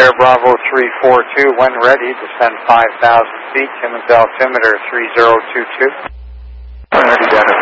Air Bravo 342, when ready, descend 5,000 feet, Timmins altimeter 3022. Ready, down to